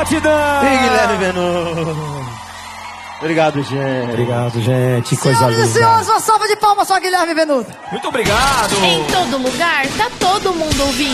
Gratidão! E Guilherme Venuto. Obrigado, gente. Obrigado, gente. Que coisa linda. Senhoras e senhores, uma salva de palmas para Guilherme Venuto. Muito obrigado. Em todo lugar, tá todo mundo ouvindo.